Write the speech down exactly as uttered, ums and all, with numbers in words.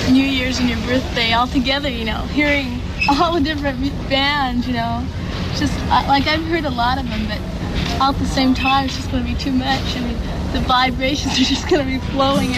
New Year's and your birthday all together, you know, hearing all the different bands, you know. Just, I, like, I've heard a lot of them, but all at the same time, it's just going to be too much. I mean, the vibrations are just going to be flowing